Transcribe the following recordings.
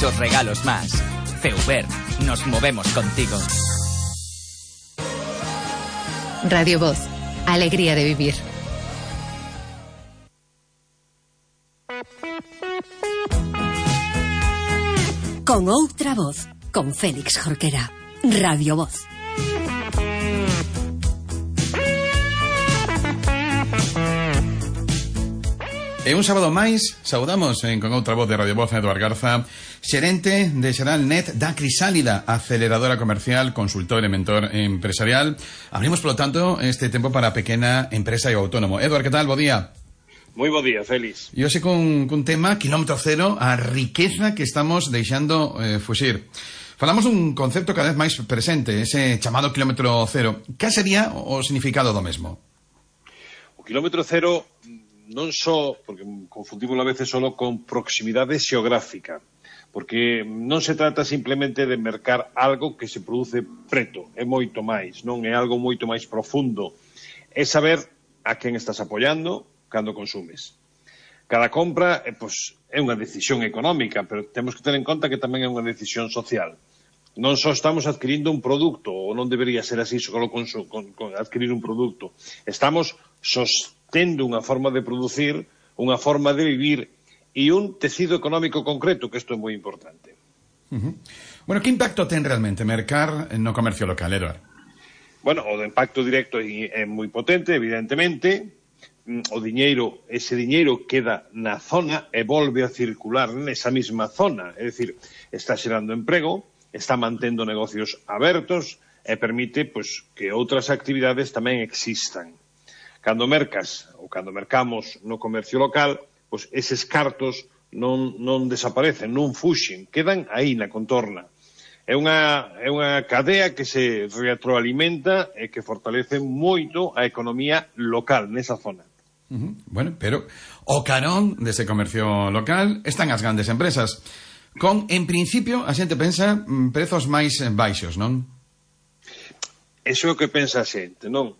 muchos regalos más. Feuber, nos movemos contigo. Radio Voz, alegría de vivir. Con outra voz, con Félix Jorquera. Radio Voz. E un sábado máis, saudamos con outra voz de Radio Voz a Eduard Garza, xerente de Xeralnet da Crisálida, aceleradora comercial, consultor e mentor empresarial. Abrimos, polo tanto, este tempo para a pequena empresa e o autónomo. Eduard, que tal? Bo día. Moi bo día, Félix. E hoxe cun tema, kilómetro cero, a riqueza que estamos deixando fuxir. Falamos dun concepto cada vez máis presente, ese chamado kilómetro cero. Que sería o significado do mesmo? O kilómetro cero non só, porque confundimos a veces solo con proximidade xeográfica, porque non se trata simplemente de mercar algo que se produce preto, é moito máis, non é algo moito máis profundo, é saber a quen estás apoiando cando consumes. Cada compra é unha decisión económica, pero temos que ter en conta que tamén é unha decisión social. Non só estamos adquirindo un produto, ou non debería ser así só con adquirir un produto, estamos sostendo unha forma de producir, unha forma de vivir e un tecido económico concreto, que isto é moi importante. Bueno, que impacto ten realmente mercar no comercio local, Eduard? Bueno, o de impacto directo é moi potente, evidentemente. Ese diñeiro queda na zona e volve a circular nesa mesma zona, é dicir, está xerando emprego, está mantendo negocios abertos e permite que outras actividades tamén existan. Cando mercas ou cando mercamos no comercio local, eses cartos non desaparecen, non fuxen, quedan aí na contorna. É unha cadea que se retroalimenta e que fortalece moito a economía local nesa zona. Bueno, pero o carón dese comercio local están as grandes empresas. En principio, a xente pensa prezos máis baixos, non? Eso é o que pensa a xente, non?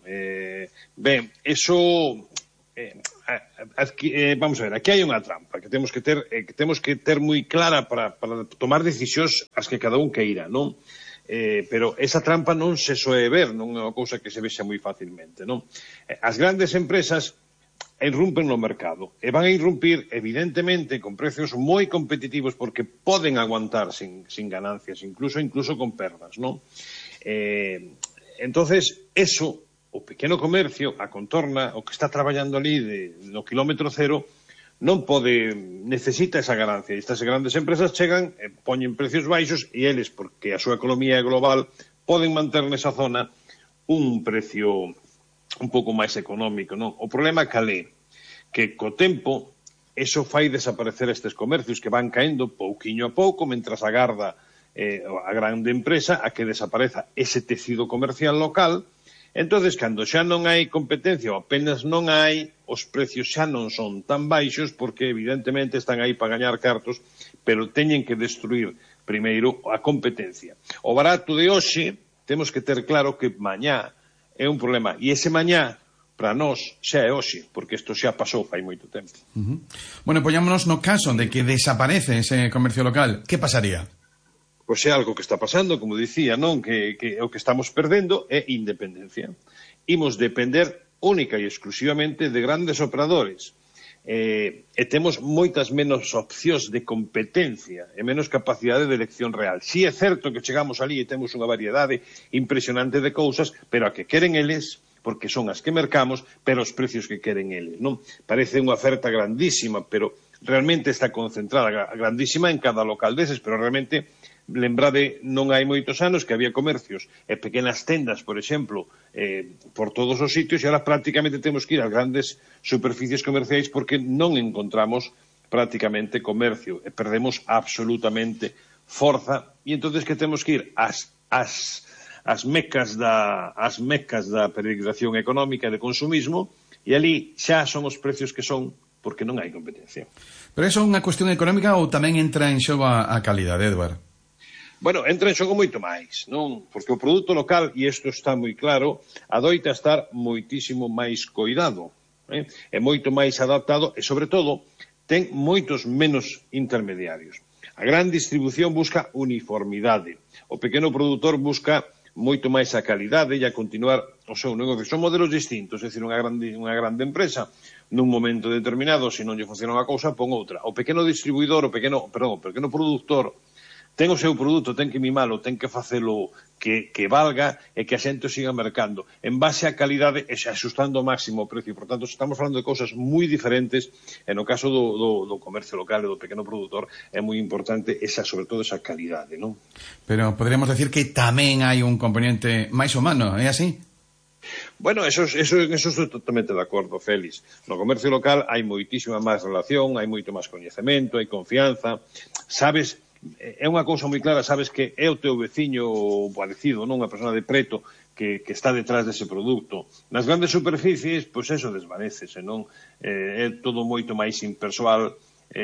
Vamos a ver, aquí hai unha trampa que temos que ter moi clara para tomar decisións as que cada un queira, non? Pero esa trampa non se soe ver, non é unha cousa que se vexa moi facilmente, non? As grandes empresas irrumpen no mercado e van a irrumpir evidentemente con precios moi competitivos porque poden aguantar sin ganancias, incluso con perdas, non? Entonces, eso, o pequeno comercio, a contorna, o que está traballando ali no kilómetro cero, non necesita esa ganancia. Estas grandes empresas chegan e poñen precios baixos e eles, porque a súa economía é global, poden manter nesa zona un precio un pouco máis económico, non? O problema calé, que co tempo eso fai desaparecer estes comercios que van caendo pouquiño a pouco, mentras agarda a grande empresa a que desapareza ese tecido comercial local. Entonces, cando xa non hai competencia ou apenas non hai, os precios xa non son tan baixos porque evidentemente están aí para gañar cartos, pero teñen que destruir primeiro a competencia. O barato de hoxe temos que ter claro que mañá é un problema, e ese mañá para nós xa é hoxe, porque isto xa pasou fai moito tempo. Bueno, poñámonos no caso de que desaparece ese comercio local, que pasaría? Pois é algo que está pasando, como dicía, non? Que o que estamos perdendo é independencia. Imos depender única e exclusivamente de grandes operadores. E temos moitas menos opcións de competencia e menos capacidade de elección real. Si é certo que chegamos ali e temos unha variedade impresionante de cousas, pero a que queren eles, porque son as que mercamos, pero os precios que queren eles, non? Parece unha oferta grandísima, pero realmente está concentrada, grandísima en cada local deses, pero realmente, lembrade, non hai moitos anos que había comercios e pequenas tendas, por exemplo, por todos os sitios, e ahora prácticamente temos que ir ás grandes superficies comerciais porque non encontramos prácticamente comercio e perdemos absolutamente forza, e entonces que temos que ir as mecas da peregrinación económica e de consumismo, e ali xa son os precios que son porque non hai competencia. Pero iso é unha cuestión económica ou tamén entra en xogo a calidade, Eduard? Bueno, entra en xogo moito máis, non? Porque o produto local, e isto está moi claro, adoita estar moitísimo máis coidado, é moito máis adaptado e, sobre todo, ten moitos menos intermediarios. A gran distribución busca uniformidade. O pequeno produtor busca moito máis a calidade e a continuar o seu negocio. Son modelos distintos, é dicir, unha grande empresa nun momento determinado, se non lle funciona unha cousa, pon outra. O pequeno distribuidor, o pequeno produtor ten o seu produto, ten que mimalo, ten que facelo que valga e que a xente o siga mercando en base á calidade e axustando ao máximo o precio. Por tanto, estamos falando de cousas moi diferentes e no caso do comercio local e do pequeno produtor é moi importante sobre todo esa calidade, non? Pero poderíamos decir que tamén hai un componente máis humano, é así? Bueno, eso estou totalmente de acordo, Félix. No comercio local hai moitísima máis relación, hai moito máis coñecemento, hai confianza, sabes. É unha cousa moi clara, sabes que é o teu veciño parecido, non? Unha persona de preto que está detrás dese produto. Nas grandes superficies, pois eso desvanécese, non? É todo moito máis impersoal.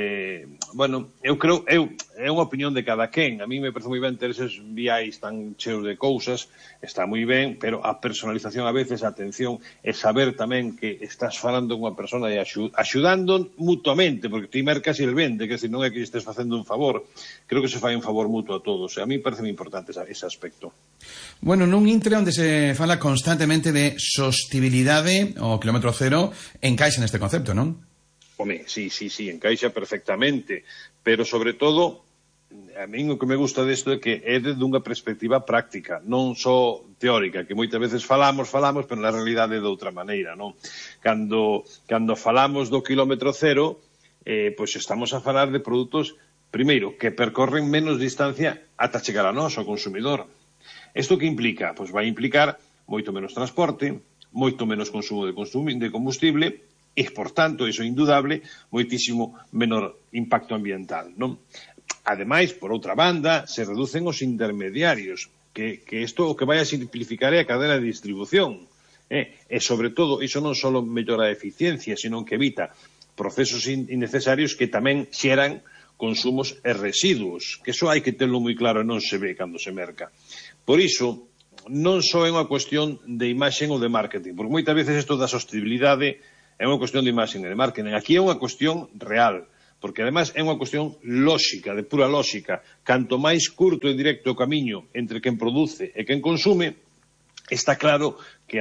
Bueno, eu creo, é unha opinión de cada quen. A mí me parece moi ben ter eses viais tan cheos de cousas, está moi ben, pero a personalización a veces, a atención, é saber tamén que estás falando con unha persona e axudando mutuamente, porque ti mercas e el vende, que non é que estés facendo un favor. Creo que se fai un favor mutuo a todos, e a mí parece moi importante ese aspecto. Bueno, nun intre onde se fala constantemente de sostibilidade, o kilómetro cero, encaixa neste concepto, non? Home, sí, encaixa perfectamente, pero sobre todo, a mí o que me gusta desto é que é dunha perspectiva práctica, non só teórica, que moitas veces falamos, pero na realidade é de outra maneira, non? Cando falamos do kilómetro cero, pois estamos a falar de produtos, primeiro, que percorren menos distancia ata chegar a nós, ao consumidor. Isto que implica? Pois vai implicar moito menos transporte, moito menos consumo de combustible, e, por tanto, iso é indudable, moitísimo menor impacto ambiental, non? Ademais, por outra banda, se reducen os intermediarios, que isto o que vai a simplificar é a cadena de distribución. E, sobre todo, iso non só mellora a eficiencia, sino que evita procesos innecesarios que tamén xeran consumos e residuos, que iso hai que terlo moi claro e non se ve cando se merca. Por iso, non só é unha cuestión de imaxen ou de marketing, porque moitas veces isto da sostenibilidade é unha cuestión de imaxen e de marketing. Aquí é unha cuestión real, porque ademais é unha cuestión lóxica, de pura lóxica. Canto máis curto e directo o camiño entre quen produce e quen consume, está claro que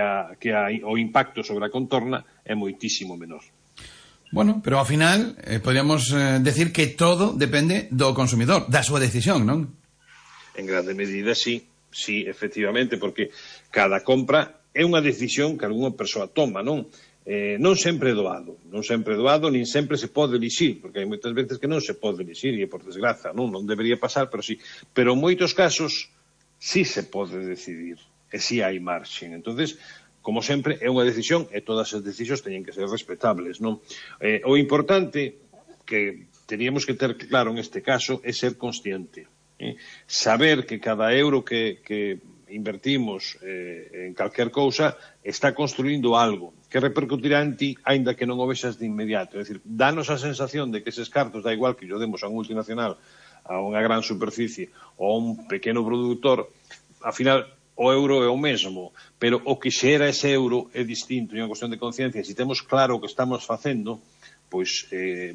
o impacto sobre a contorna é moitísimo menor. Bueno, pero ao final podríamos decir que todo depende do consumidor, da súa decisión, non? En grande medida, sí, efectivamente, porque cada compra é unha decisión que algunha persoa toma, non? Non sempre é doado, nin sempre se pode elixir, porque hai moitas veces que non se pode elixir, e por desgraza, non debería pasar, pero sí. Pero en moitos casos sí se pode decidir, e sí hai marxen. Entonces, como sempre, é unha decisión, e todas as decisións teñen que ser respetables, non? O importante que teníamos que ter claro en este caso é ser consciente. Saber que cada euro que invertimos en calquer cousa está construindo algo que repercutirá en ti, aínda que non o vexas de inmediato. É dicir, danos a sensación de que eses cartos da igual que yo demos a unha multinacional, a unha gran superficie ou a un pequeno produtor, ao final o euro é o mesmo, pero o que xera ese euro é distinto, é unha cuestión de conciencia. Se temos claro o que estamos facendo, pois,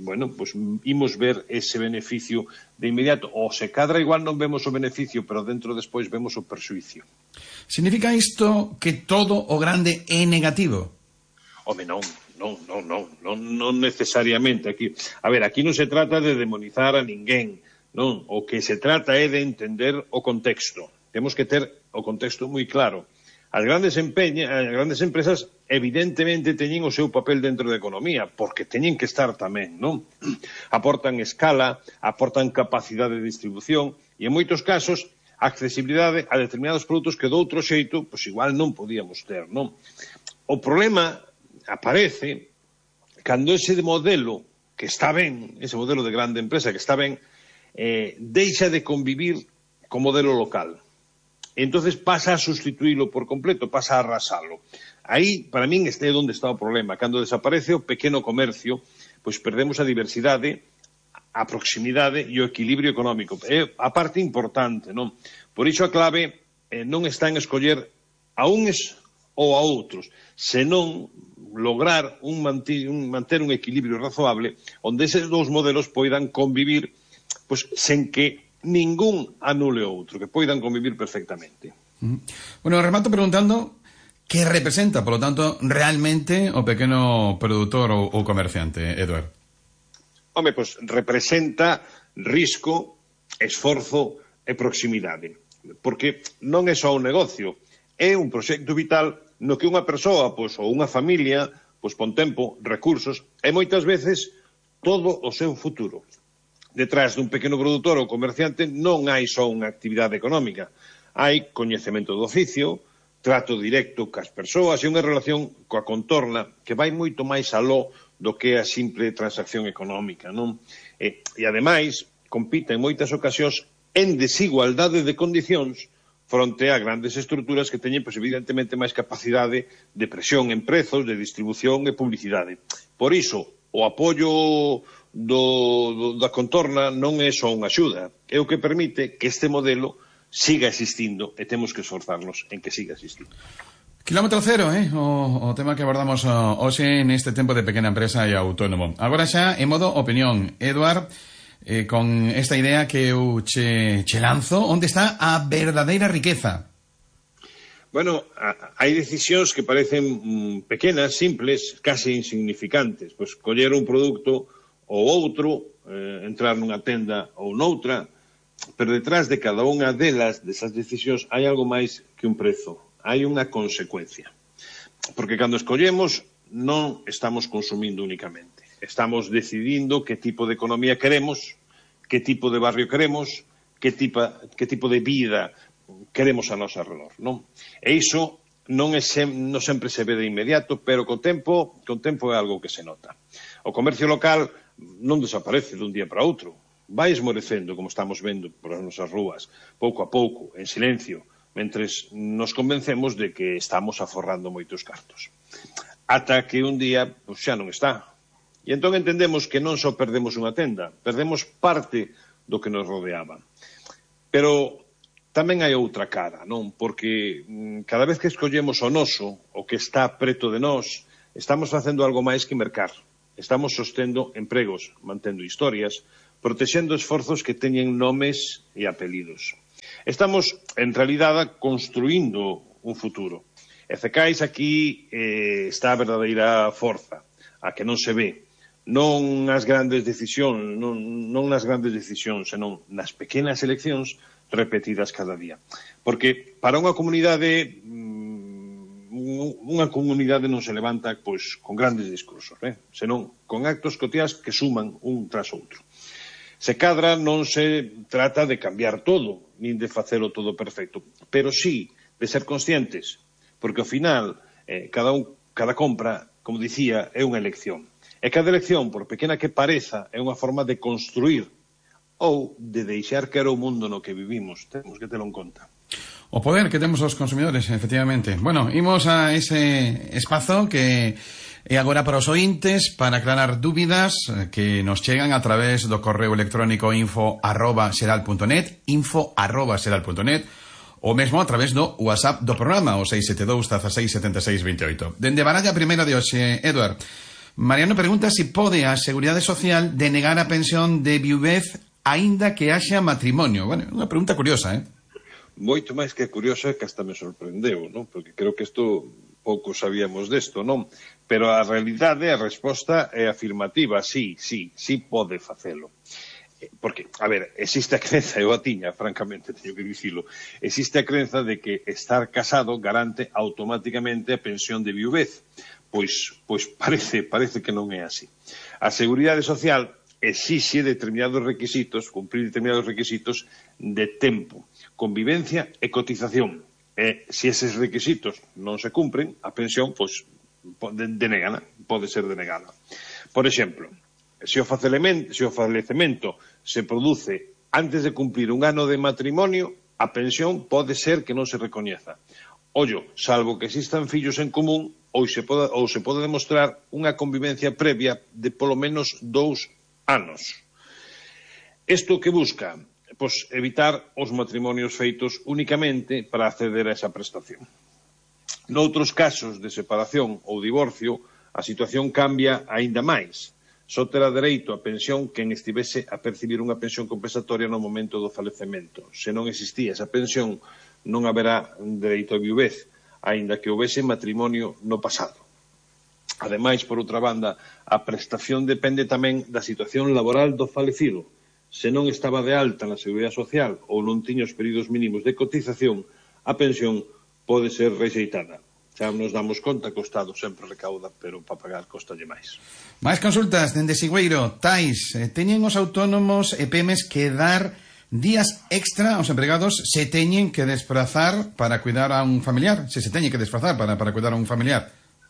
imos ver ese beneficio de inmediato. Ou se cadra igual non vemos o beneficio, pero dentro despois vemos o perxuicio. Significa isto que todo o grande é negativo? Home, non necesariamente. Aquí non se trata de demonizar a ninguén, non. O que se trata é de entender o contexto. Temos que ter o contexto moi claro. As grandes empresas evidentemente teñen o seu papel dentro da economía, porque teñen que estar tamén, non? Aportan escala, aportan capacidade de distribución e en moitos casos accesibilidade a determinados produtos que de outro xeito, pois igual non podíamos ter, non? O problema aparece cando ese modelo que está ben, ese modelo de grande empresa que está ben, deixa de convivir co modelo local. Entonces pasa a sustituílo por completo, pasa a arrasalo. Aí, para min, este é onde está o problema. Cando desaparece o pequeno comercio, pois perdemos a diversidade, a proximidade e o equilibrio económico. É a parte importante, non? Por iso a clave non está en escoller a uns ou a outros, senón lograr manter un equilibrio razoable onde eses dous modelos poidan convivir pois sen que ningún anule outro, que poidan convivir perfectamente. Bueno, remato preguntando que representa, polo tanto, realmente o pequeno produtor ou comerciante, Eduard? Home, pois representa risco, esforzo e proximidade. Porque non é só un negocio, é un proxecto vital no que unha persoa, pois, ou unha familia, pois pon tempo, recursos e moitas veces todo o seu futuro. Detrás dun pequeno produtor ou comerciante non hai só unha actividade económica, hai coñecemento do oficio, trato directo cas persoas e unha relación coa contorna que vai moito máis aló do que a simple transacción económica, non? E ademais, compite en moitas ocasións en desigualdade de condicións fronte a grandes estruturas que teñen, pois, evidentemente, máis capacidade de presión en prezos, de distribución e publicidade. Por iso, o apoio da contorna non é só unha axuda, é o que permite que este modelo siga existindo e temos que esforzarnos en que siga existindo. Kilómetro cero, o tema que abordamos hoxe neste tempo de pequena empresa e autónomo. Agora xa, en modo opinión, Eduard, con esta idea que eu che lanzo, onde está a verdadeira riqueza? Bueno, hai decisións que parecen pequenas, simples, case insignificantes. Pois coller un produto ou outro, entrar nunha tenda ou noutra, pero detrás de cada unha desas decisións hai algo máis que un prezo, hai unha consecuencia. Porque cando escollemos non estamos consumindo únicamente, estamos decidindo que tipo de economía queremos, que tipo de barrio queremos, que tipo de vida queremos a noso arredor, non? E iso non sempre se ve de inmediato, pero co tempo é algo que se nota. O comercio local non desaparece dun día para outro, vai esmorecendo, como estamos vendo por as nosas rúas, pouco a pouco, en silencio, mentres nos convencemos de que estamos aforrando moitos cartos. Ata que un día, pois, xa non está. E entón entendemos que non só perdemos unha tenda, perdemos parte do que nos rodeaba. Pero tamén hai outra cara, non? Porque cada vez que escollemos o noso, o que está preto de nós, estamos facendo algo máis que mercar. Estamos sostendo empregos, mantendo historias, protexendo esforzos que teñen nomes e apelidos. Estamos, en realidade, construindo un futuro. E Cecais aquí está a verdadeira forza, a que non se ve. Non nas grandes decisións, non nas grandes decisións, senón nas pequenas eleccións repetidas cada día. Porque para unha comunidade non se levanta, pois, con grandes discursos, senón con actos cotiás que suman un tras outro. Se cadra non se trata de cambiar todo, nin de facelo todo perfecto, pero sí de ser conscientes, porque ao final cada compra, como dicía, é unha elección. E cada elección, por pequena que pareza, é unha forma de construir ou de deixar que era o mundo no que vivimos. Temos que telo en conta. O poder que temos os consumidores, efectivamente. Bueno, imos a ese espazo que é agora para os ointes, para aclarar dúbidas que nos chegan a través do correo electrónico info@seral.net, info@seral.net, ou mesmo a través do WhatsApp do programa, o 672 16 76 28. Dende baralla primeira de hoxe, Eduard, Mariano pregunta se pode a Seguridade Social denegar a pensión de viuvez aínda que haxa matrimonio. Bueno, unha pregunta curiosa, Moito máis que curiosa, que hasta me sorprendeu, non? Porque creo que isto pouco sabíamos desto, non? Pero a realidade, a resposta é afirmativa, sí pode facelo. Porque, a ver, existe a crenza, eu a tiña, francamente, teño que dicilo, existe a crenza de que estar casado garante automáticamente a pensión de viuvez. Pois parece que non é así. A Seguridade Social exixe determinados requisitos, cumprir determinados requisitos de tempo, convivencia e cotización. E se eses requisitos non se cumpren, a pensión, pois, denégana, pode ser denegada. Por exemplo, se o falecemento se produce antes de cumplir un ano de matrimonio, a pensión pode ser que non se recoñeza. Ollo, salvo que existan fillos en común ou se pode demostrar unha convivencia previa de polo menos 2 anos. Isto que busca? Pois evitar os matrimonios feitos únicamente para acceder a esa prestación. Noutros casos de separación ou divorcio, a situación cambia aínda máis. Só terá dereito a pensión quen estivese a percibir unha pensión compensatoria no momento do falecemento. Se non existía esa pensión, non haberá dereito a viuvez, aínda que houbese matrimonio no pasado. Ademais, por outra banda, a prestación depende tamén da situación laboral do falecido. Se non estaba de alta na Seguridade Social ou non tiña os períodos mínimos de cotización, a pensión pode ser rexeitada. Xa nos damos conta que o Estado sempre recauda, pero para pagar costalle máis. Máis consultas dende Sigüeiro. Tais, teñen os autónomos e PEMES que dar días extra aos empregados se teñen que desplazar para cuidar a un familiar? Se teñen que desplazar para cuidar a un familiar?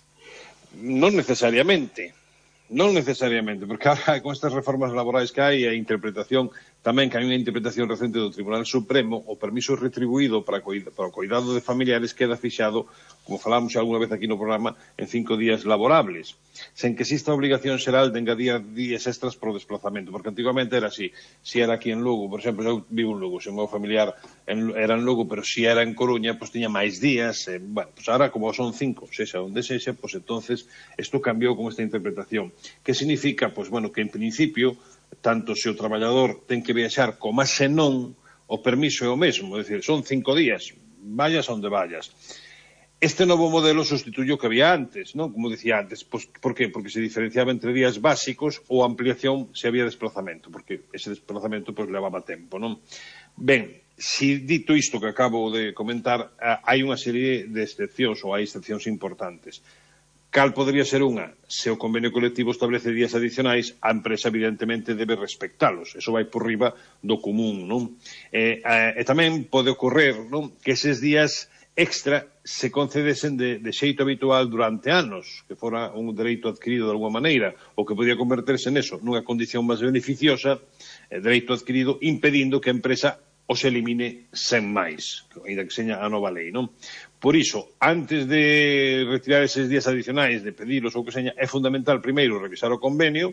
Non necesariamente, porque ahora con estas reformas laborais que hai, a interpretación tamén que hai unha interpretación recente do Tribunal Supremo, o permiso retribuído para o cuidado de familiares queda fixado, como falamos algunha vez aquí no programa, en 5 días laborables, sen que exista obligación xeral de engadir días extras por desplazamento, porque antigamente era así, si era aquí en Lugo, por exemplo, eu vivo en Lugo, se o meu familiar era en Lugo, pero si era en Coruña, pues tiña máis días, bueno, pues ahora como son 5, sexa onde sexa, pues entonces isto cambiou con esta interpretación. Que significa, pues bueno, que en principio, tanto se o traballador ten que viaxar como se non, o permiso é o mesmo, é dicir, son 5 días, vayas onde vayas. Este novo modelo sustituye o que había antes, non? Como dicía antes, pues, por qué? Porque se diferenciaba entre días básicos ou ampliación se había desplazamento, porque ese desplazamento pues levaba tempo, non? Ben, si dito isto que acabo de comentar, hai unha serie de excepcións ou hai excepcións importantes. Cal podría ser unha? Se o convenio colectivo establece días adicionais, a empresa evidentemente debe respectalos. Eso vai por riba do común, non? E tamén pode ocorrer, non, que eses días extra se concedesen de xeito habitual durante anos, que fora un dereito adquirido de alguma maneira, ou que podía converterse neso, nunha condición máis beneficiosa, dereito adquirido, impedindo que a empresa os elimine sen máis, ainda que seña a nova lei, non? Por iso, antes de retirar eses días adicionais, de pedilos ou que seña, é fundamental primeiro revisar o convenio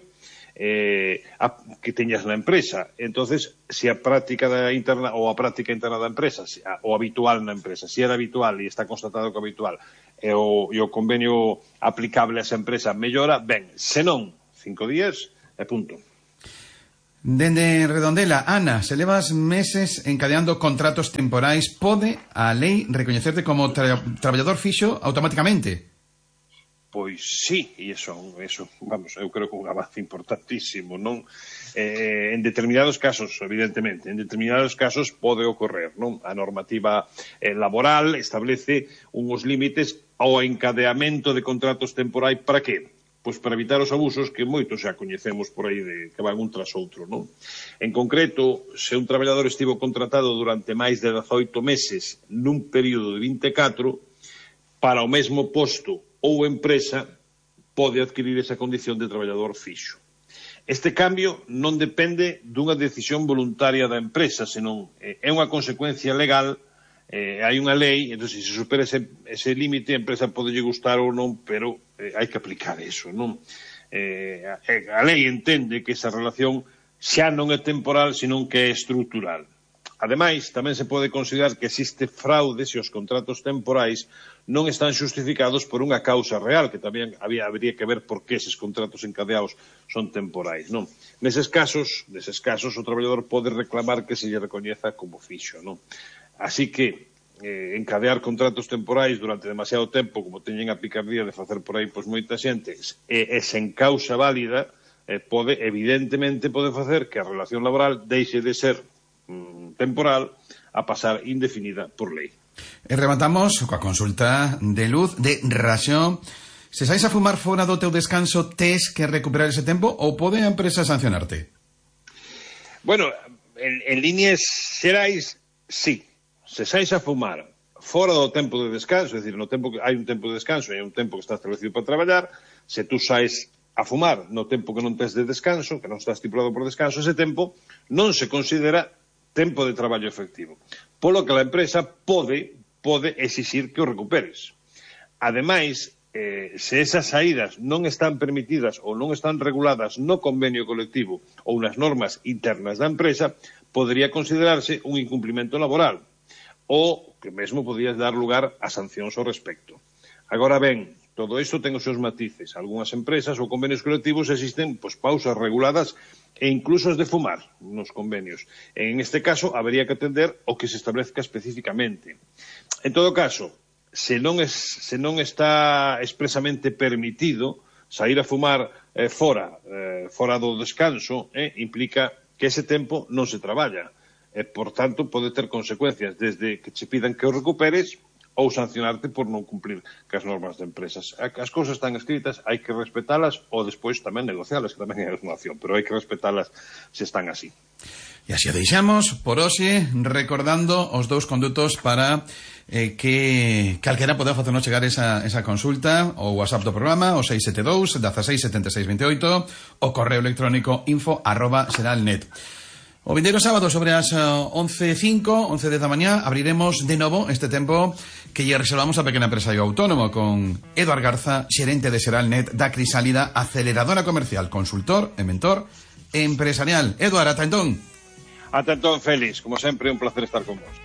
que teñas na empresa. Entonces, se a práctica interna ou a práctica interna da empresa, o habitual na empresa, se era habitual e está constatado que habitual, e o convenio aplicable a esa empresa mellora, ben, se non, 5 días e punto. Dende Redondela, Ana, se levas meses encadeando contratos temporais, pode a lei recoñecerte como traballador fixo automáticamente? Pois sí, e eso, vamos, eu creo que un avance importantísimo, non? En determinados casos, evidentemente, en determinados casos pode ocorrer, non? A normativa laboral establece uns límites ao encadeamento de contratos temporais, para que? Pois para evitar os abusos que moitos xa coñecemos por aí que van un tras outro, non? En concreto, se un traballador estivo contratado durante máis de 18 meses nun período de 24, para o mesmo posto ou empresa pode adquirir esa condición de traballador fixo. Este cambio non depende dunha decisión voluntaria da empresa, senón é unha consecuencia legal. Hai unha lei, entón, se supera ese límite, a empresa pode lle gustar ou non, pero hai que aplicar eso, non? A lei entende que esa relación xa non é temporal, senón que é estrutural. Ademais, tamén se pode considerar que existe fraude se os contratos temporais non están xustificados por unha causa real, que tamén habría que ver por que eses contratos encadeados son temporais, non? Neses casos, o traballador pode reclamar que se lle recoñeza como fixo, non? Así que encadear contratos temporais durante demasiado tempo, como teñen a picardía de facer por aí pois moita xente, e sen causa válida, evidentemente pode facer que a relación laboral deixe de ser temporal a pasar indefinida por lei. E rematamos coa consulta de Luz de Raxón. Se sais a fumar fora do teu descanso, tes que recuperar ese tempo ou pode a empresa sancionarte? Bueno, en líneas xerais, sí. Se sais a fumar fora do tempo de descanso, é dicir, no tempo que hai un tempo de descanso e hai un tempo que está establecido para traballar, se tú sais a fumar no tempo que non tes de descanso, que non está estipulado por descanso, ese tempo non se considera tempo de traballo efectivo. Polo que a empresa pode exixir que o recuperes. Ademais, se esas saídas non están permitidas ou non están reguladas no convenio colectivo ou nas normas internas da empresa, podría considerarse un incumprimento laboral, ou que mesmo podías dar lugar a sancións ao respecto. Agora ben, Todo isto ten os seus matices. Algúnas empresas ou convenios colectivos existen pausas reguladas e incluso as de fumar nos convenios. En este caso, habería que atender o que se establezca especificamente. En todo caso, se non está expresamente permitido sair a fumar fora do descanso, implica que ese tempo non se traballa. Por tanto, pode ter consecuencias desde que che pidan que o recuperes ou sancionarte por non cumplir cas normas de empresas. As cousas están escritas, hai que respetalas ou despois tamén negocialas, que tamén é unha opción, pero hai que respetalas se están así. E así o deixamos por hoxe, recordando os dous condutos para que calquera poda facernos chegar esa consulta, o WhatsApp do programa, o 672 16 76 28, o correo electrónico info@seralnet. O vindeiro sábado sobre as 11:05, 11:10 da mañá, abriremos de novo este tempo que lle reservamos a pequena empresario autónomo con Eduard Garza, xerente de Seralnet da Crisálida, aceleradora comercial, consultor e mentor empresarial. Eduard, ata entón. Ata entón, Félix, como sempre, un placer estar con vos.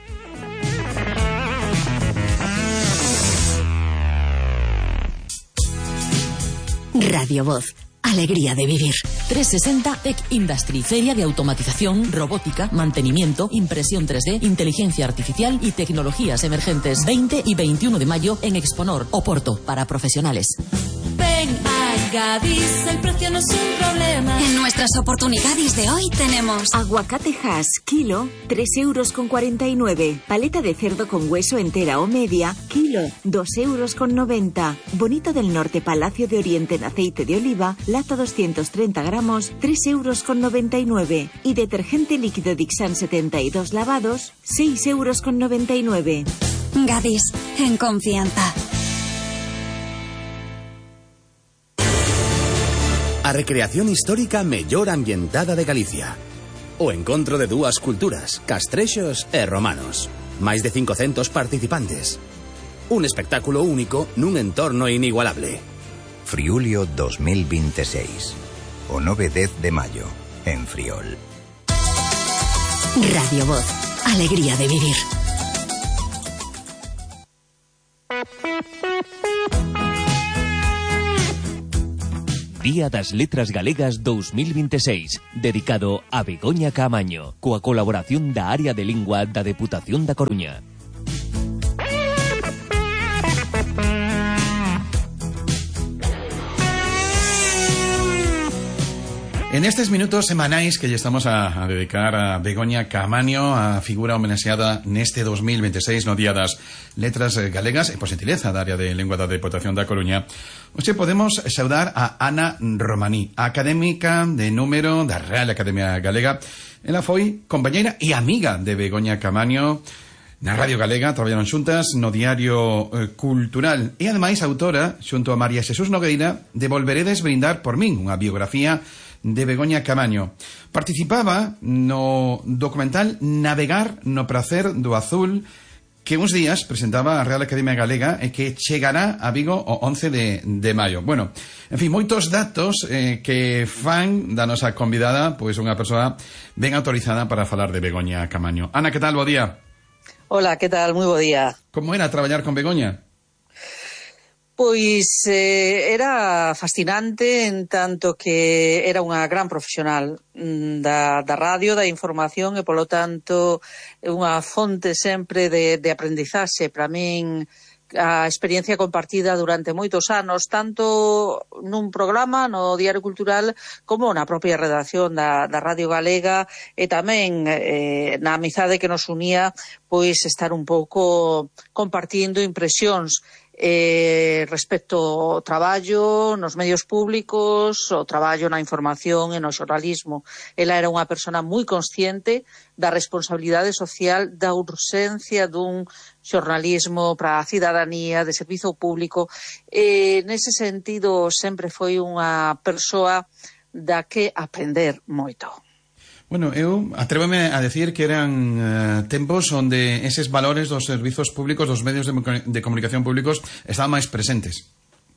Radio Voz. Alegría de vivir. 360 Tech Industry, feria de automatización, robótica, mantenimiento, impresión 3D, inteligencia artificial y tecnologías emergentes. 20 y 21 de mayo en Exponor, Oporto, para profesionales. Ven a Gadis, el precio no es un problema. En nuestras oportunidades de hoy tenemos aguacate Hass, kilo, 3,49 €. Paleta de cerdo con hueso entera o media, kilo, 2,90 €. Bonito del Norte, Palacio de Oriente en aceite de oliva, lata 230 gramos, 3,99 €. Y detergente líquido Dixan 72 lavados, 6,99 €. Gadis, en confianza. A recreación histórica mellor ambientada de Galicia. O encontro de dúas culturas, castrexos e romanos. Máis de 500 participantes. Un espectáculo único nun entorno inigualable. Friulio 2026. O 9-10 de maio, en Friol. Radio Voz. Alegría de vivir. Día das Letras Galegas 2026, dedicado a Begoña Caamaño, coa colaboración da Área de Lingua da Deputación da Coruña. En estes minutos semanais que lle estamos a dedicar a Begoña Caamaño, a figura homenaxeada neste 2026 no Día das Letras Galegas e por xentileza da Área de Lingua da Deputación da Coruña, hoxe podemos saudar a Ana Romaní, académica de número da Real Academia Galega. Ela foi compañeira e amiga de Begoña Caamaño na Radio Galega, traballaron xuntas no Diario Cultural e ademais autora, xunto a María Xesús Nogueira, de Volveredes brindar por min, unha biografía de Begoña Caamaño. Participaba no documental Navegar no prazer do azul, que uns días presentaba a Real Academia Galega e que chegará a Vigo o 11 de maio. Bueno, en fin, moitos datos que fan da nosa convidada, pois unha persoa ben autorizada para falar de Begoña Caamaño. Ana, que tal? Bo día. Hola, que tal? Moi bo día. Como era traballar con Begoña? Pois era fascinante en tanto que era unha gran profesional da radio, da información e, polo tanto, unha fonte sempre de aprendizaxe. Para min, a experiencia compartida durante moitos anos, tanto nun programa no Diario Cultural como na propia redacción da Radio Galega e tamén na amizade que nos unía, pois estar un pouco compartindo impresións respecto ao traballo nos medios públicos, o traballo na información e no xornalismo. Ela era unha persona moi consciente da responsabilidade social, da urxencia dun xornalismo para a cidadanía, de servizo público. Nese sentido, sempre foi unha persoa da que aprender moito. Bueno, eu atrévome a decir que eran tempos onde eses valores dos servizos públicos, dos medios de comunicación públicos estaban máis presentes.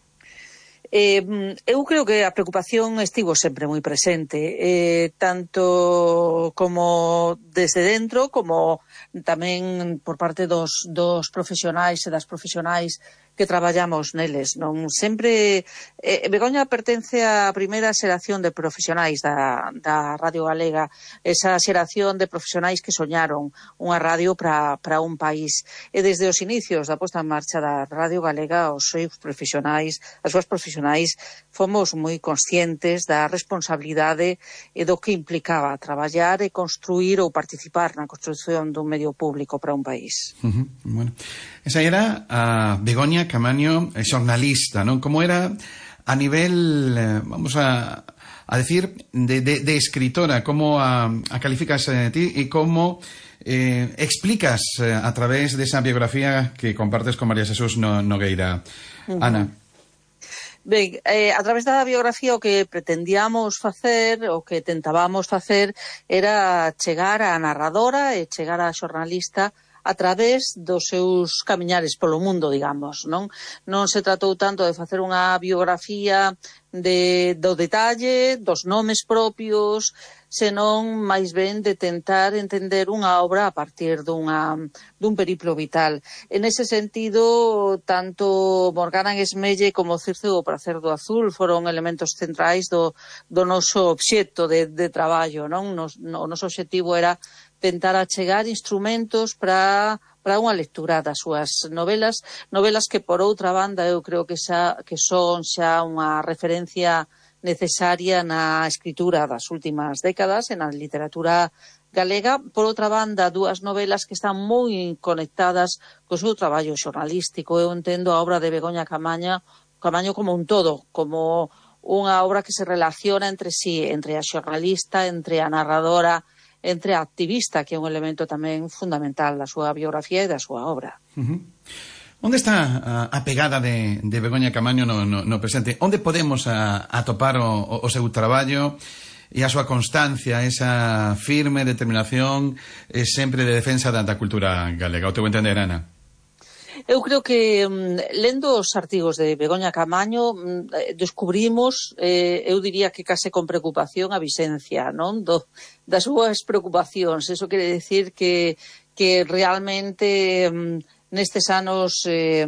Eu creo que a preocupación estivo sempre moi presente, tanto como desde dentro, como tamén por parte dos profesionais e das profesionais traballamos neles, non? Sempre Begoña pertence á primeira xeración de profesionais da Radio Galega, esa xeración de profesionais que soñaron unha radio para un país, e desde os inicios da posta en marcha da Radio Galega os seus profesionais, as súas profesionais, fomos moi conscientes da responsabilidade e do que implicaba traballar e construir ou participar na construción dun medio público para un país. Bueno, esa era a Begoña Caamaño, xornalista, non? Como era a nivel, vamos a decir, de escritora, como a calificas ti e como explicas a través de esa biografía que compartes con María Jesús Nogueira. Ana. Ben, a través da biografía o que pretendíamos facer, o que tentábamos facer, era chegar á narradora e chegar á xornalista a través dos seus camiñares polo mundo, digamos, non? Non se tratou tanto de facer unha biografía do detalle, dos nomes propios, senón máis ben de tentar entender unha obra a partir dun periplo vital. En ese sentido, tanto Morgana en Esmelle como Circe o prazer do azul foron elementos centrais do noso obxecto de traballo, non? O noso obxectivo era tentar achegar instrumentos para unha lectura das súas novelas que, por outra banda, eu creo que son xa unha referencia necesaria na escritura das últimas décadas, en a literatura galega. Por outra banda, dúas novelas que están moi conectadas co seu traballo xornalístico. Eu entendo a obra de Begoña Caamaño como un todo, como unha obra que se relaciona entre sí, entre a xornalista, entre a narradora, entre a activista, que é un elemento tamén fundamental da súa biografía e da súa obra. Onde está a pegada de Begoña Caamaño no presente? Onde podemos atopar o seu traballo e a súa constancia, esa firme determinación sempre de defensa da cultura galega? O teu entender, Ana? Eu creo que lendo os artigos de Begoña Caamaño descubrimos, eu diría que case con preocupación, a visencia, non? Das súas preocupacións. Eso quere decir que realmente nestes anos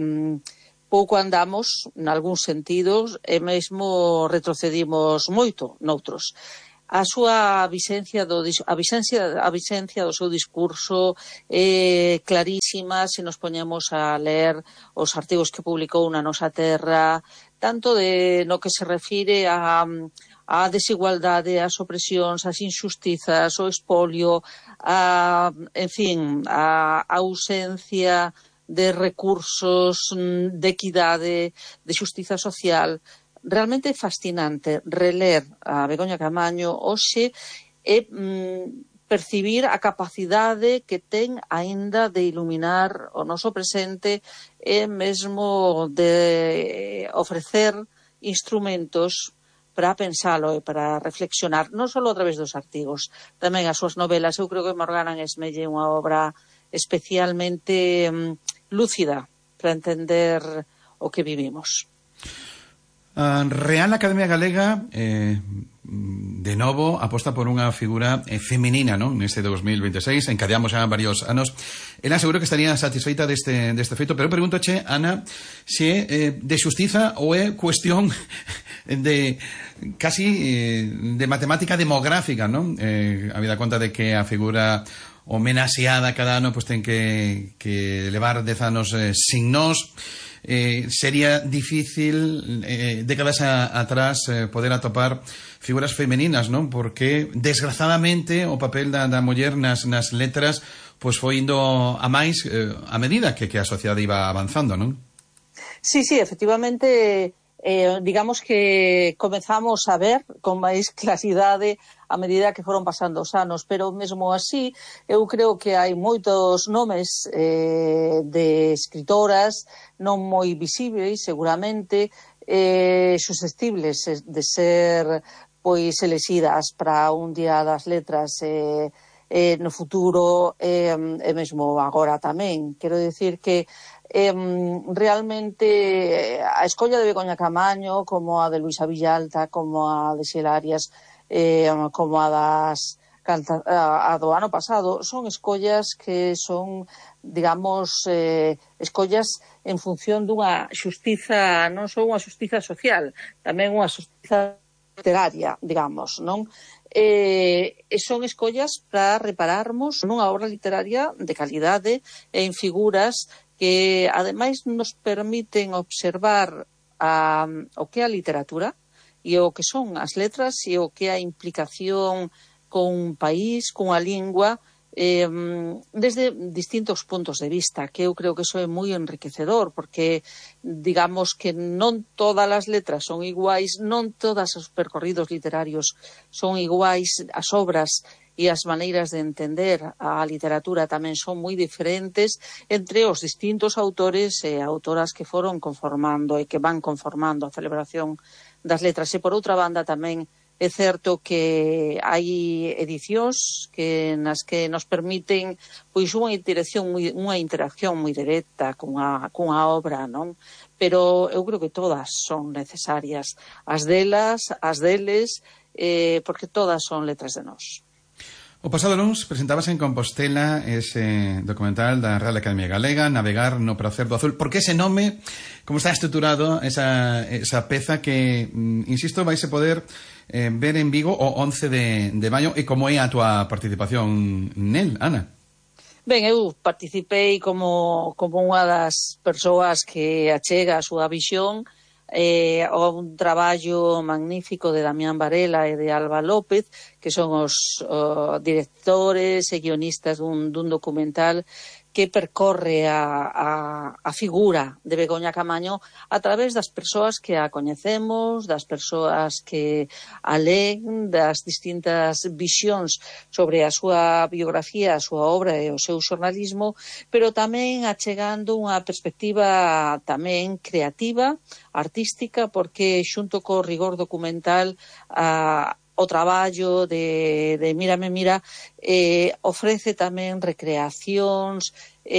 pouco andamos, nalgúns sentidos, e mesmo retrocedimos moito noutros. A súa visencia do seu discurso é clarísima se nos poñemos a ler os artigos que publicou na Nosa Terra, tanto no que se refire á desigualdade, ás opresións, ás injustizas, ao expolio, en fin, a ausencia de recursos, de equidade, de xustiza social. Realmente é fascinante reler a Begoña Caamaño hoxe e percibir a capacidade que ten aínda de iluminar o noso presente e mesmo de ofrecer instrumentos para pensalo e para reflexionar, non só a través dos artigos, tamén as súas novelas. Eu creo que Morgana en Esmelle é unha obra especialmente lúcida para entender o que vivimos. Real Academia Galega de novo aposta por unha figura feminina, non? Neste 2026, encadeamos xa varios anos. Ela seguro que estaría satisfeita deste feito, pero pregúntoche, Ana, se de xustiza ou é cuestión de casi de matemática demográfica, non? Habida conta de que a figura homenaxeada cada ano pues ten que levar 10 anos sin nós. Sería difícil décadas atrás poder atopar figuras femeninas, non? Porque desgrazadamente o papel da muller nas letras pois foi indo a máis a medida que a sociedade iba avanzando, non? Sí, efectivamente, digamos que comezamos a ver con máis claridade a medida que foron pasando os anos, pero mesmo así eu creo que hai moitos nomes de escritoras non moi visíveis, seguramente, susceptibles de ser pois elexidas para un día das letras no futuro e mesmo agora tamén. Quero dicir que realmente a escolla de Begoña Caamaño, como a de Luisa Villalta, como a de Xela Arias, como a das a do ano pasado, son escollas que son, digamos, escollas en función dunha xustiza, non só unha xustiza social, tamén unha xustiza literaria, digamos, non? Son escollas para repararmos nunha obra literaria de calidade e en figuras que, ademais, nos permiten observar o que é a literatura e o que son as letras e o que é a implicación con un país, con a lingua, desde distintos puntos de vista, que eu creo que eso é moi enriquecedor, porque digamos que non todas as letras son iguais, non todos os percorridos literarios son iguais, as obras e as maneiras de entender a literatura tamén son moi diferentes entre os distintos autores e autoras que foron conformando e que van conformando a celebración das letras. E por outra banda tamén é certo que hai edicións nas que nos permiten pois unha interacción moi directa cunha obra, non? Pero eu creo que todas son necesarias, as delas, as deles, porque todas son letras de nós. O pasado luns presentábase en Compostela ese documental da Real Academia Galega, Navegar no Pracer do Azul. Por que ese nome? Como está estruturado esa peza que, insisto, vais a poder ver en Vigo o 11 de maio, e como é a túa participación nel, Ana? Ben, eu participei como unha das persoas que achega a súa visión ao un traballo magnífico de Damián Varela e de Alba López, que son os directores e guionistas dun documental que percorre a figura de Begoña Camaño a través das persoas que a coñecemos, das persoas que a leen, das distintas visións sobre a súa biografía, a súa obra e o seu xornalismo, pero tamén achegando unha perspectiva tamén creativa, artística, porque xunto co rigor documental o traballo de Mírame Mira ofrece tamén recreacións,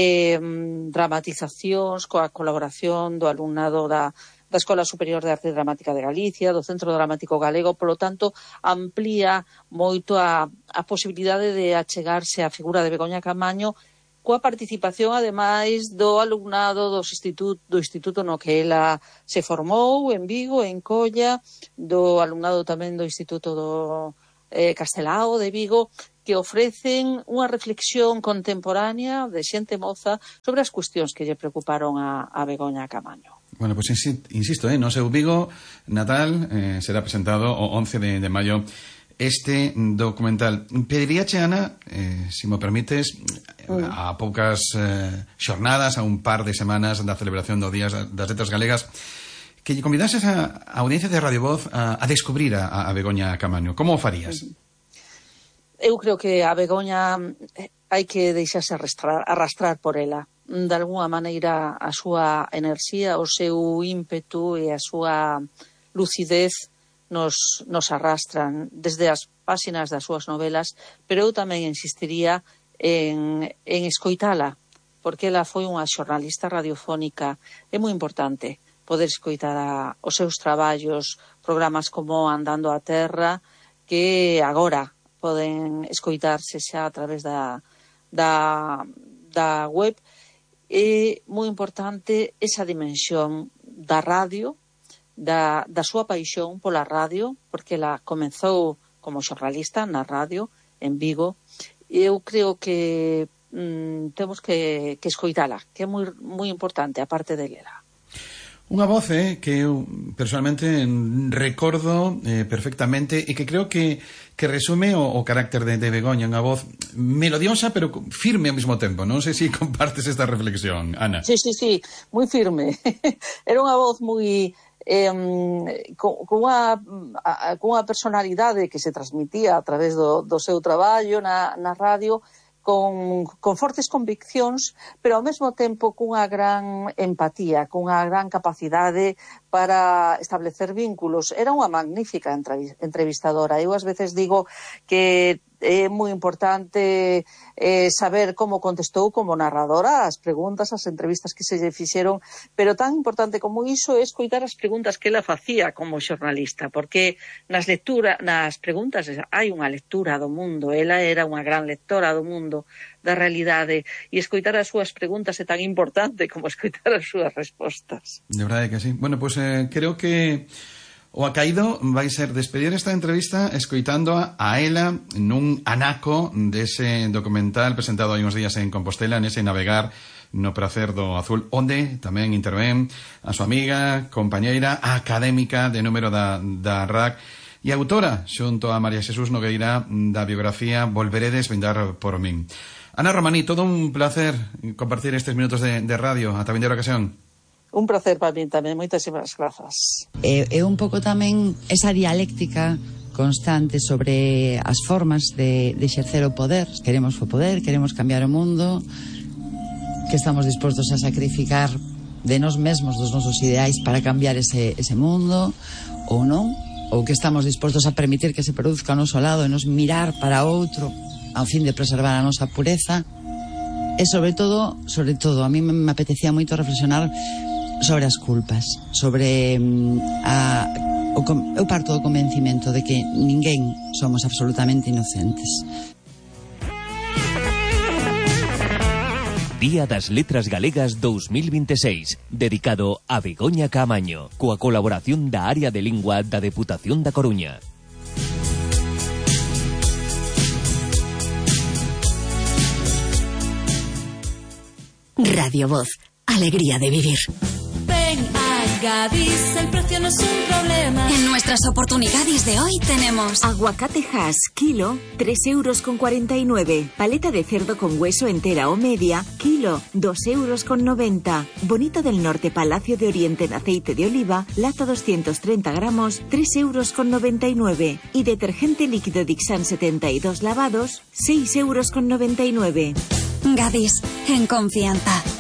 dramatizacións coa colaboración do alumnado da Escola Superior de Arte Dramática de Galicia, do Centro Dramático Galego, polo tanto, amplía moito a posibilidade de achegarse á figura de Begoña Camaño coa participación, ademais, do alumnado do instituto no que ela se formou, en Vigo, en Colla, do alumnado tamén do Instituto do Castelao de Vigo, que ofrecen unha reflexión contemporánea de xente moza sobre as cuestións que lle preocuparon a Begoña Camaño. Bueno, pues insisto, no seu Vigo natal será presentado o 11 de maio este documental. Pediríache, Ana, si me permites, a poucas xornadas, a un par de semanas da celebración do Días das Letras Galegas, que lle convidases a audiencia de Radio Voz a descubrir a Begoña Camaño. Como o farías? Eu creo que a Begoña hai que deixarse arrastrar por ela. De alguna maneira, a súa enerxía, o seu ímpetu e a súa lucidez nos arrastran desde as páxinas das súas novelas, pero eu tamén insistiría en escoitala, porque ela foi unha xornalista radiofónica. É moi importante poder escoitar os seus traballos, programas como Andando a Terra, que agora poden escoitarse xa a través da web. É moi importante esa dimensión da radio, da súa paixón pola radio, porque ela comezou como xornalista na radio en Vigo, e eu creo que temos que escoitala, que é moi importante, a parte de lela. Unha voz que eu personalmente recordo perfectamente e que creo que resume o carácter de Begoña, unha voz melodiosa pero firme ao mesmo tempo. Non sei se compartes esta reflexión, Ana. Sí, moi firme. Era unha voz moi cunha personalidade que se transmitía a través do seu traballo na radio, con fortes conviccións, pero ao mesmo tempo cunha gran empatía, cunha gran capacidade para establecer vínculos. Era unha magnífica entrevistadora. Eu ás veces digo que É moi importante saber como contestou como narradora as preguntas, as entrevistas que se lle fixeron, pero tan importante como iso é escoitar as preguntas que ela facía como xornalista, porque nas preguntas hai unha lectura do mundo, ela era unha gran lectora do mundo, da realidade, e escoitar as súas preguntas é tan importante como escoitar as súas respostas. De verdade que sí. Bueno, pues creo que o acaído vai ser despedir esta entrevista escoitando a ela nun anaco dese documental presentado hai uns días en Compostela, nese Navegar no pracer do azul, onde tamén intervén a súa amiga, compañeira, académica de número da RAC e autora, xunto a María Xesús Nogueira, da biografía Volveredes vindar por min. Ana Romaní, todo un placer compartir estes minutos de radio. Ata vindeira ocasión. Un placer para mí tamén, moitísimas grazas. É un pouco tamén esa dialéctica constante sobre as formas de exercer o poder. Queremos o poder, queremos cambiar o mundo, que estamos dispostos a sacrificar de nós mesmos, dos nosos ideais, para cambiar ese mundo, ou non, ou que estamos dispostos a permitir que se produzca ao noso lado e nos mirar para outro, ao fin de preservar a nosa pureza. E sobre todo, a mí me apetecía moito reflexionar sobre as culpas, sobre eu parto do convencimento de que ninguén somos absolutamente inocentes. Día das Letras Galegas 2026, dedicado a Begoña Caamaño, coa colaboración da Área de Lingua da Deputación da Coruña. Radio Voz, alegría de vivir. Ven a Gadis, el precio no es un problema. En nuestras oportunidades de hoy tenemos aguacate Hass, kilo, 3,49 €. Paleta de cerdo con hueso entera o media, kilo, 2,90 €. Bonito del Norte Palacio de Oriente en aceite de oliva, lata 230 gramos, 3,99 €. Y detergente líquido Dixan 72 lavados, 6,99 €. Gadis, en confianza.